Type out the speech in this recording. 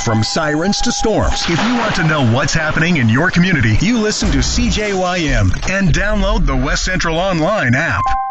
from sirens to storms. If you want to know what's happening in your community, you listen to CJYM and download the West Central Online app.